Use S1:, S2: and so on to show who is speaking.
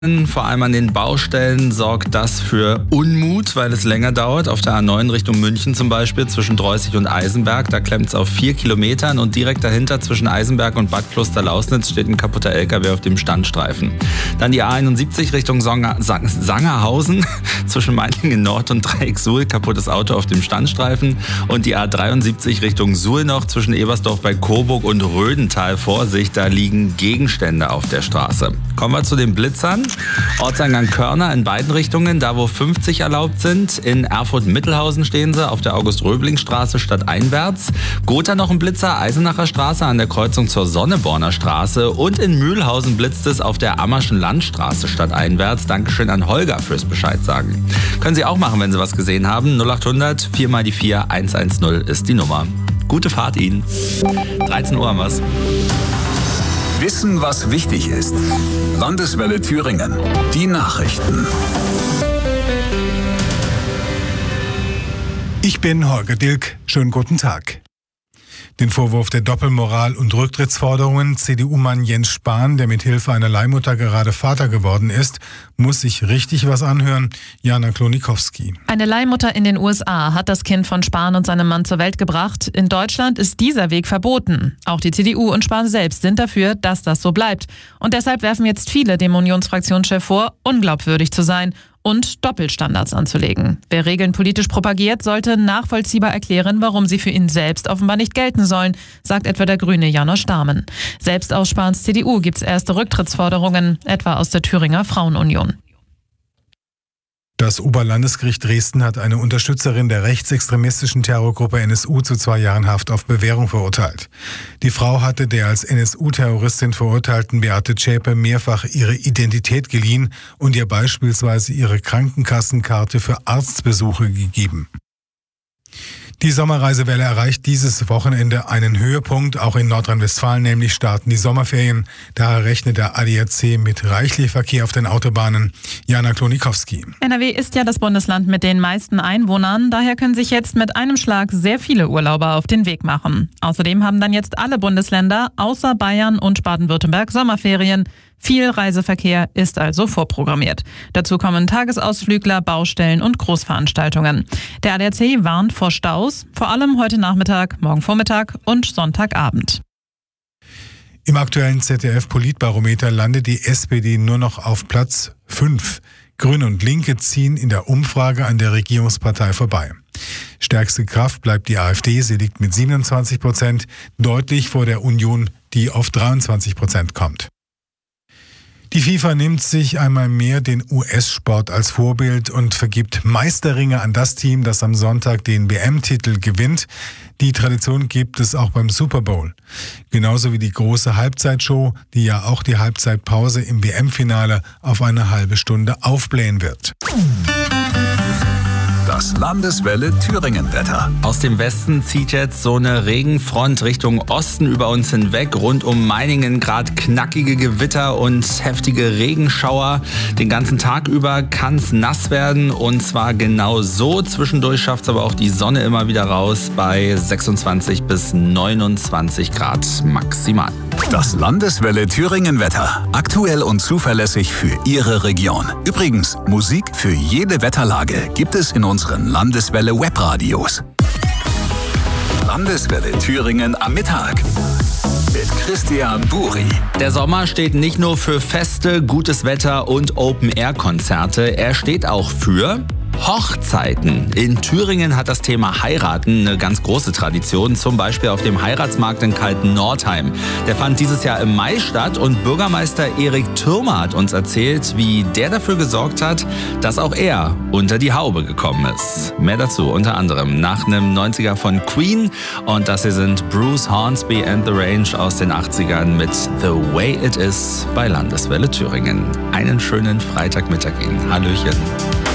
S1: Vor allem an den Baustellen sorgt das für Unmut, weil es länger dauert. Auf der A9 Richtung München zum Beispiel zwischen Droßig und Eisenberg. Da klemmt es auf 4 Kilometern und direkt dahinter zwischen Eisenberg und Bad Klosterlausnitz steht ein kaputter LKW auf dem Standstreifen. Dann die A71 Richtung Sangerhausen zwischen Meiningen Nord und Dreieck Suhl. Kaputtes Auto auf dem Standstreifen. Und die A73 Richtung Suhl noch zwischen Ebersdorf bei Coburg und Rödental. Vorsicht, da liegen Gegenstände auf der Straße. Kommen wir zu den Blitzern. Ortseingang Körner in beiden Richtungen, da wo 50 erlaubt sind. In Erfurt-Mittelhausen stehen sie auf der August-Röbling-Straße stadteinwärts. Gotha noch ein Blitzer, Eisenacher Straße an der Kreuzung zur Sonneborner Straße. Und in Mühlhausen blitzt es auf der Ammerschen Landstraße stadteinwärts. Dankeschön an Holger fürs Bescheid sagen. Können Sie auch machen, wenn Sie was gesehen haben. 0800 4 mal die 4 110 ist die Nummer. Gute Fahrt Ihnen. 13 Uhr haben wir's.
S2: Wissen, was wichtig ist. Landeswelle Thüringen. Die Nachrichten.
S3: Ich bin Holger Dilk. Schönen guten Tag. Den Vorwurf der Doppelmoral und Rücktrittsforderungen CDU-Mann Jens Spahn, der mit Hilfe einer Leihmutter gerade Vater geworden ist, muss sich richtig was anhören. Jana Klonikowski.
S4: Eine Leihmutter in den USA hat das Kind von Spahn und seinem Mann zur Welt gebracht. In Deutschland ist dieser Weg verboten. Auch die CDU und Spahn selbst sind dafür, dass das so bleibt. Und deshalb werfen jetzt viele dem Unionsfraktionschef vor, unglaubwürdig zu sein und Doppelstandards anzulegen. Wer Regeln politisch propagiert, sollte nachvollziehbar erklären, warum sie für ihn selbst offenbar nicht gelten sollen, sagt etwa der Grüne Janosch Dahmen. Selbst aus Spahns CDU gibt es erste Rücktrittsforderungen, etwa aus der Thüringer Frauenunion.
S3: Das Oberlandesgericht Dresden hat eine Unterstützerin der rechtsextremistischen Terrorgruppe NSU zu 2 Jahren Haft auf Bewährung verurteilt. Die Frau hatte der als NSU-Terroristin verurteilten Beate Zschäpe mehrfach ihre Identität geliehen und ihr beispielsweise ihre Krankenkassenkarte für Arztbesuche gegeben. Die Sommerreisewelle erreicht dieses Wochenende einen Höhepunkt, auch in Nordrhein-Westfalen, nämlich starten die Sommerferien. Daher rechnet der ADAC mit reichlich Verkehr auf den Autobahnen. Jana Klonikowski.
S4: NRW ist ja das Bundesland mit den meisten Einwohnern, daher können sich jetzt mit einem Schlag sehr viele Urlauber auf den Weg machen. Außerdem haben dann jetzt alle Bundesländer außer Bayern und Baden-Württemberg Sommerferien. Viel Reiseverkehr ist also vorprogrammiert. Dazu kommen Tagesausflügler, Baustellen und Großveranstaltungen. Der ADAC warnt vor Staus, vor allem heute Nachmittag, morgen Vormittag und Sonntagabend.
S3: Im aktuellen ZDF-Politbarometer landet die SPD nur noch auf Platz 5. Grüne und Linke ziehen in der Umfrage an der Regierungspartei vorbei. Stärkste Kraft bleibt die AfD, sie liegt mit 27%, deutlich vor der Union, die auf 23% kommt. Die FIFA nimmt sich einmal mehr den US-Sport als Vorbild und vergibt Meisterringe an das Team, das am Sonntag den WM-Titel gewinnt. Die Tradition gibt es auch beim Super Bowl. Genauso wie die große Halbzeitshow, die ja auch die Halbzeitpause im WM-Finale auf eine halbe Stunde aufblähen wird.
S2: Das Landeswelle Thüringen-Wetter.
S1: Aus dem Westen zieht jetzt so eine Regenfront Richtung Osten über uns hinweg. Rund um Meiningen gerade knackige Gewitter und heftige Regenschauer. Den ganzen Tag über kann es nass werden und zwar genau so. Zwischendurch schafft es aber auch die Sonne immer wieder raus bei 26 bis 29 Grad maximal.
S2: Das Landeswelle Thüringen-Wetter. Aktuell und zuverlässig für Ihre Region. Übrigens, Musik für jede Wetterlage gibt es in unseren Landeswelle Webradios. Landeswelle Thüringen am Mittag. Mit Christian Buri.
S1: Der Sommer steht nicht nur für Feste, gutes Wetter und Open-Air-Konzerte. Er steht auch für Hochzeiten. In Thüringen hat das Thema Heiraten eine ganz große Tradition, zum Beispiel auf dem Heiratsmarkt in Kalten-Nordheim. Der fand dieses Jahr im Mai statt und Bürgermeister Erik Thürmer hat uns erzählt, wie der dafür gesorgt hat, dass auch er unter die Haube gekommen ist. Mehr dazu unter anderem nach einem 90er von Queen und das hier sind Bruce Hornsby and the Range aus den 80ern mit The Way It Is bei Landeswelle Thüringen. Einen schönen Freitagmittag Ihnen. Hallöchen.